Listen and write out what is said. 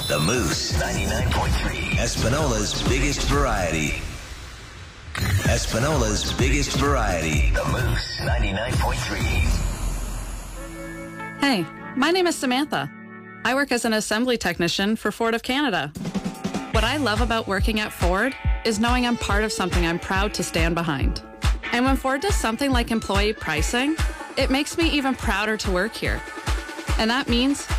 The Moose 99.3. Espinola's biggest variety. Espinola's biggest variety. The Moose 99.3. Hey, my name is Samantha. I work as an assembly technician for Ford of Canada. What I love about working at Ford is knowing I'm part of something I'm proud to stand behind. And when Ford does something like employee pricing, it makes me even prouder to work here. And that means